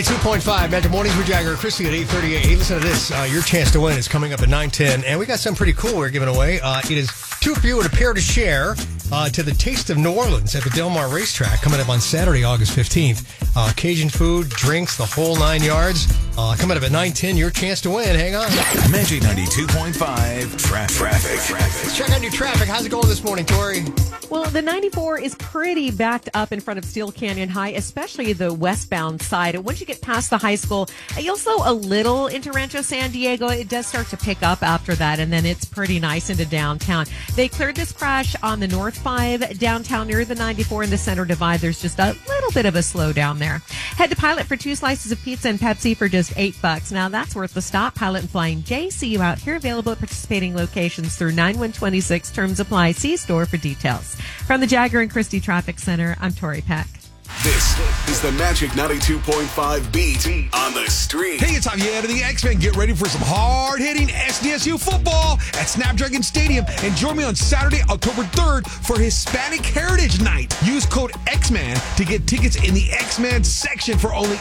2.5 Magic Mornings with Jagger and Christy at 8:38. Hey, listen to this. Your chance to win is coming up at 9:10, and we got something pretty cool we're giving away. It is two for you and a pair to share to the Taste of New Orleans at the Del Mar Racetrack coming up on Saturday, August 15th. Cajun food, drinks, the whole 9 yards. Coming up at 9:10, your chance to win. Hang on. Magic 92.5 Traffic. Let's check on your traffic. How's it going this morning, Tori? Well, the 94 is pretty backed up in front of Steel Canyon High, especially the westbound side. And once you get past the high school, you'll slow a little into Rancho San Diego. It does start to pick up after that, and then it's pretty nice into downtown. They cleared this crash on the North 5 downtown near the 94 in the center divide. There's just a little bit of a slowdown there. Head to Pilot for 2 slices of pizza and Pepsi for just $8. Now, that's worth the stop. Pilot and Flying J. See you out here. Available at participating locations through 9/126. Terms apply. See store for details. From the Jagger and Christie Traffic Center, I'm Tori Peck. This is the Magic 92.5 Beat on the Street. Hey, it's Javier and the X-Men. Get ready for some hard-hitting SDSU football at Snapdragon Stadium. And join me on Saturday, October 3rd for Hispanic Heritage Night. Use code X-Man to get tickets in the X-Men section for only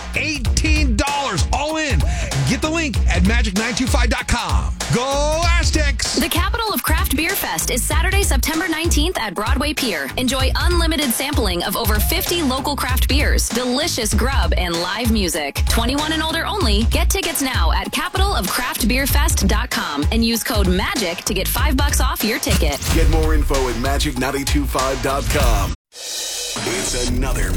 $18 all in. Get the link at magic925.com. Go Aztecs! The capital of Craft Beer Fest is Saturday, September 19th at Broadway Pier. Enjoy unlimited sampling of over 50 local craft beers, delicious grub, and live music. 21 and older only. Get tickets now at capitalofcraftbeerfest.com and use code MAGIC to get $5 off your ticket. Get more info at magic925.com. It's another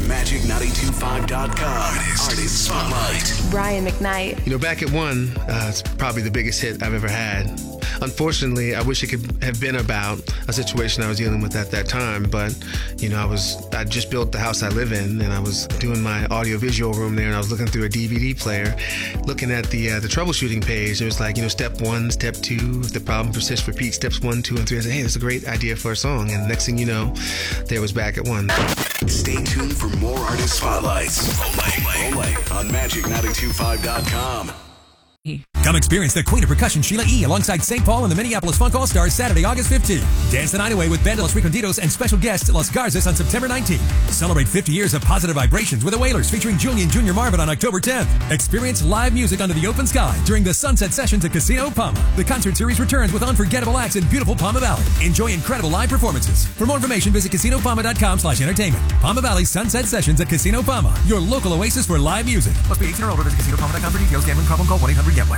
Magic925.com Artist Spotlight. Brian McKnight. You know, Back at One, it's probably the biggest hit I've ever had. Unfortunately, I wish it could have been about a situation I was dealing with at that time, but, you know, I just built the house I live in, and I was doing my audio-visual room there, and I was looking through a DVD player, looking at the troubleshooting page. It was like, you know, step 1, step 2, if the problem persists, repeat steps 1, 2, and 3. I said, hey, that's a great idea for a song, and next thing you know, there was Back at One. Stay tuned for more Artist Spotlights only on Magic925.com. Come experience the Queen of Percussion, Sheila E., alongside St. Paul and the Minneapolis Funk All-Stars Saturday, August 15th. Dance the night away with Band de los Reconditos and special guest Los Garzas on September 19th. Celebrate 50 years of positive vibrations with the Wailers featuring Julian Jr. Marvin on October 10th. Experience live music under the open sky during the Sunset Sessions at Casino Palma. The concert series returns with unforgettable acts in beautiful Palma Valley. Enjoy incredible live performances. For more information, visit CasinoPalma.com/entertainment. Palma Valley Sunset Sessions at Casino Palma, your local oasis for live music. Must be 18 or older. Visit CasinoPalma.com for details. Gambling problem, call 1-800-GAMBLER.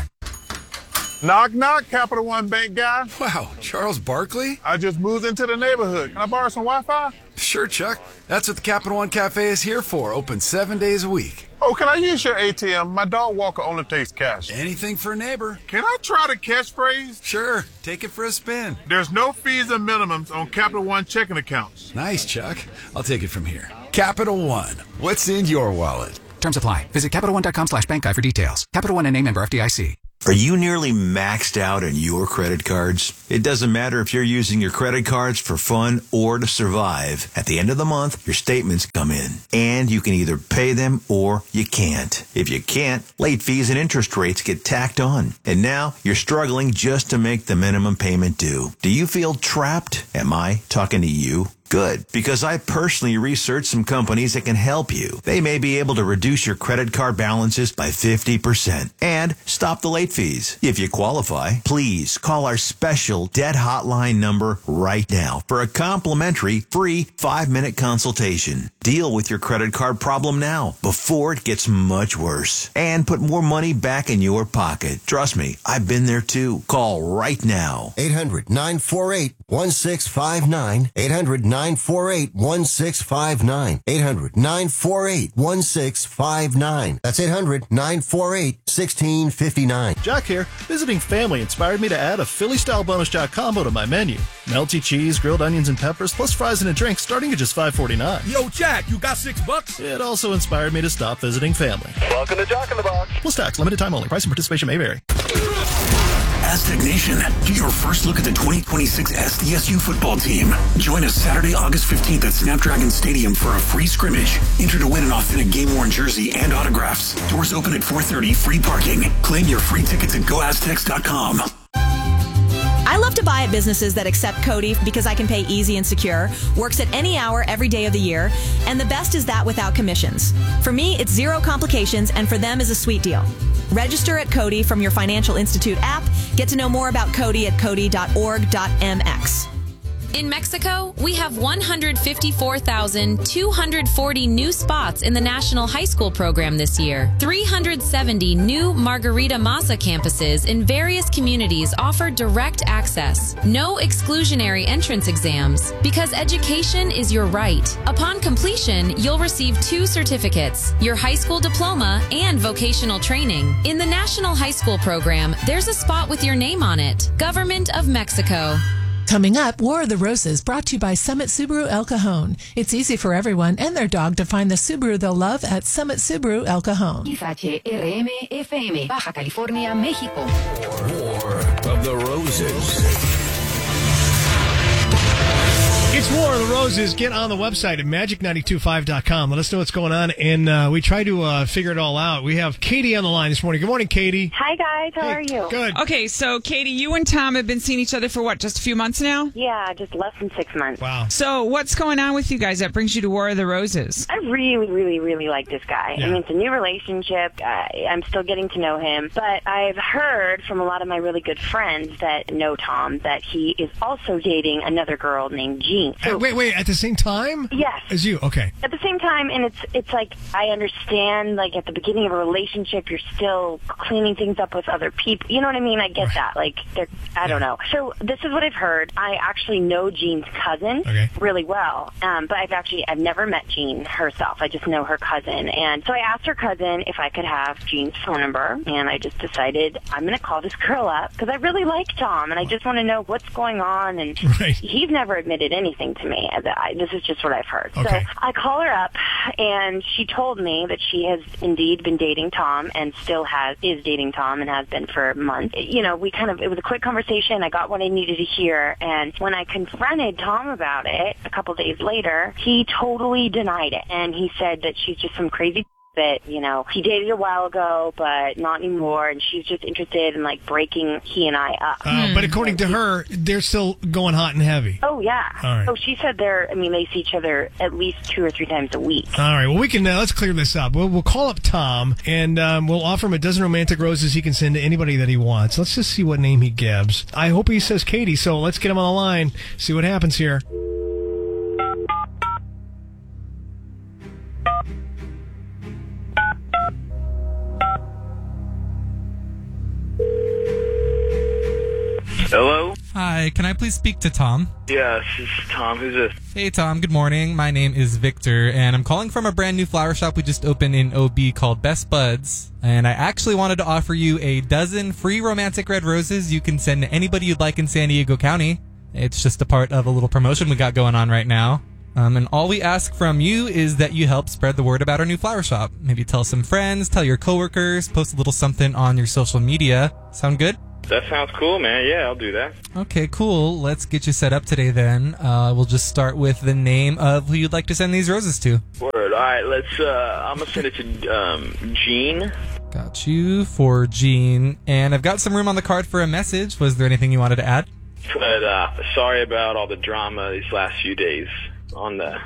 Knock, knock, Capital One Bank guy. Wow, Charles Barkley? I just moved into the neighborhood. Can I borrow some Wi-Fi? Sure, Chuck. That's what the Capital One Cafe is here for. Open 7 days a week. Oh, can I use your ATM? My dog walker only takes cash. Anything for a neighbor. Can I try the catchphrase? Sure. Take it for a spin. There's no fees and minimums on Capital One checking accounts. Nice, Chuck. I'll take it from here. Capital One. What's in your wallet? Terms apply. Visit CapitalOne.com/bankguy for details. Capital One and a member FDIC. Are you nearly maxed out on your credit cards? It doesn't matter if you're using your credit cards for fun or to survive. At the end of the month, your statements come in, and you can either pay them or you can't. If you can't, late fees and interest rates get tacked on. And now you're struggling just to make the minimum payment due. Do you feel trapped? Am I talking to you? Good, because I personally researched some companies that can help you. They may be able to reduce your credit card balances by 50% and stop the late fees. If you qualify, please call our special debt hotline number right now for a complimentary free 5-minute consultation. Deal with your credit card problem now before it gets much worse and put more money back in your pocket. Trust me, I've been there too. Call right now. 800-948-1659. 800-948-1659. 800-948-1659. That's 800-948-1659. Jack here. Visiting family inspired me to add a Philly-style bonus Jack combo to my menu. Melty cheese, grilled onions, and peppers, plus fries and a drink starting at just $5.49. Yo, Jack, you got $6? It also inspired me to stop visiting family. Welcome to Jack in the Box. Plus tax, limited time only. Price and participation may vary. Aztec Nation, get your first look at the 2026 SDSU football team. Join us Saturday, August 15th at Snapdragon Stadium for a free scrimmage. Enter to win an authentic game-worn jersey and autographs. Doors open at 4:30, free parking. Claim your free tickets at GoAztecs.com. I love to buy at businesses that accept Cody because I can pay easy and secure, works at any hour every day of the year, and the best is that without commissions. For me, it's zero complications, and for them is a sweet deal. Register at Cody from your Financial Institute app. Get to know more about Cody at cody.org.mx. In Mexico, we have 154,240 new spots in the National High School program this year. 370 new Margarita Masa campuses in various communities offer direct access. No exclusionary entrance exams, because education is your right. Upon completion, you'll receive 2 certificates, your high school diploma and vocational training. In the National High School program, there's a spot with your name on it. Government of Mexico. Coming up, War of the Roses, brought to you by Summit Subaru El Cajon. It's easy for everyone and their dog to find the Subaru they'll love at Summit Subaru El Cajon. RM FM, Baja California, México. War of the Roses. It's War of the Roses. Get on the website at magic925.com. Let us know what's going on, and we try to figure it all out. We have Katie on the line this morning. Good morning, Katie. Hi, guys. How are you? Good. Okay, so Katie, you and Tom have been seeing each other for what, just a few months now? Yeah, just less than 6 months. Wow. So what's going on with you guys that brings you to War of the Roses? I really, really, really like this guy. Yeah. I mean, it's a new relationship. I'm still getting to know him. But I've heard from a lot of my really good friends that know Tom that he is also dating another girl named Jean. So, Wait, at the same time? Yes. As you? Okay. At the same time, and it's like, I understand, like, at the beginning of a relationship, you're still cleaning things up with other people. You know what I mean? I get that. Like, I don't know. So this is what I've heard. I actually know Jean's cousin really well. But I've never met Jean herself. I just know her cousin. And so I asked her cousin if I could have Jean's phone number. And I just decided I'm going to call this girl up because I really like Tom. And I just want to know what's going on. And he's never admitted anything to me. This is just what I've heard. Okay. So I call her up, and she told me that she has indeed been dating Tom and still is dating Tom and has been for months. You know, it was a quick conversation. I got what I needed to hear. And when I confronted Tom about it a couple days later, he totally denied it. And he said that she's just some crazy that, you know, he dated a while ago, but not anymore, and she's just interested in, like, breaking he and I up. But according to her, they're still going hot and heavy. Oh, yeah. All right. So she said they see each other at least 2 or 3 times a week. All right. Well, we can let's clear this up. We'll call up Tom, and we'll offer him a dozen romantic roses he can send to anybody that he wants. Let's just see what name he gives. I hope he says Katie, so let's get him on the line, see what happens here. Hello? Hi, can I please speak to Tom? Yes, this is Tom. Who's this? Hey Tom, good morning. My name is Victor, and I'm calling from a brand new flower shop we just opened in OB called Best Buds. And I actually wanted to offer you a dozen free romantic red roses you can send to anybody you'd like in San Diego County. It's just a part of a little promotion we got going on right now. And all we ask from you is that you help spread the word about our new flower shop. Maybe tell some friends, tell your coworkers, post a little something on your social media. Sound good? That sounds cool, man. Yeah, I'll do that. Okay, cool. Let's get you set up today then. We'll just start with the name of who you'd like to send these roses to. Word. All right, I'm going to send it to Jean. Got you for Jean. And I've got some room on the card for a message. Was there anything you wanted to add? But sorry about all the drama these last few days on the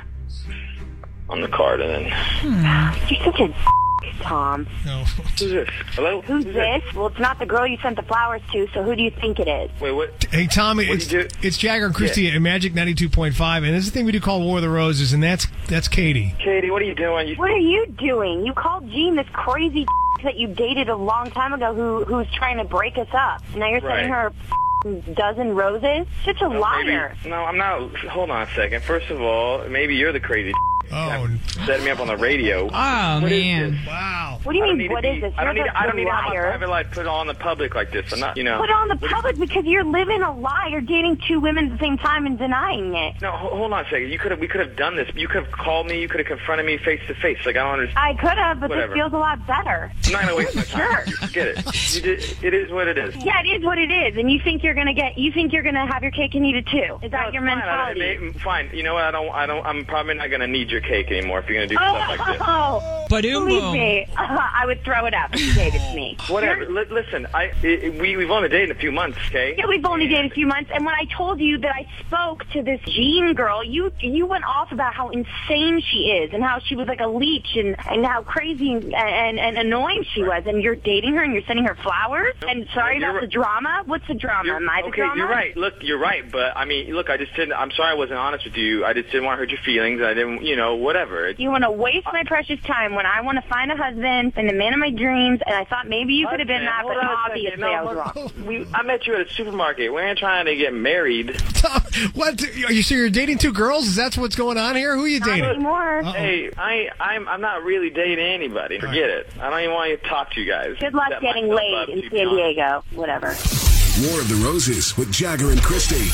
card. And then... You're such a Tom. No. Who's this? Hello? Who's this? Well, it's not the girl you sent the flowers to, so who do you think it is? Wait, what? Hey, Tom, it's Jagger and Christy at Magic 92.5, and this is the thing we do call War of the Roses, and that's Katie. Katie, what are you doing? What are you doing? You called Jean this crazy that you dated a long time ago who's trying to break us up. Now you're sending her dozen roses? Such a liar. No, I'm not. Hold on a second. First of all, maybe you're the crazy setting me up on the radio. Oh, man. Wow. What do you mean, what is this? I don't need to have my private life put on the public like this. I'm not, you know. Put on the public because you're living a lie. You're dating 2 women at the same time and denying it. No, hold on a second. We could have done this. You could have called me. You could have confronted me face to face. Like, I don't understand. I could have, but Whatever. This feels a lot better. I'm not going to waste my time. Sure. Forget it. It is what it is. Yeah, it is what it is. And you think you're going to have your cake and eat it too. Is that your mentality? Fine. You know what? I'm probably not going to need your your cake anymore if you're going to do stuff like this. Believe me, I would throw it up if you gave it to me. Whatever. Listen, we've only dated a few months, okay? Yeah, we've only dated a few months, and when I told you that I spoke to this Jean girl, you went off about how insane she is and how she was like a leech and how crazy and annoying she was, and you're dating her and you're sending her flowers? And sorry about the drama? What's the drama? Am I the drama? Okay, you're right. Look, you're right, but I mean, look, I'm sorry I wasn't honest with you. I just didn't want to hurt your feelings. I didn't, whatever. You want to waste my precious time when I want to find a husband and the man of my dreams, and I thought maybe you could have been that, but obviously I was wrong. I met you at a supermarket. We ain't trying to get married. What? Are you sure you're dating two girls? Is that what's going on here? Who are you dating? Not anymore. Hey, I'm not really dating anybody. Forget it. I don't even want to talk to you guys. Good luck getting laid in San Diego. Whatever. War of the Roses with Jagger and Christy.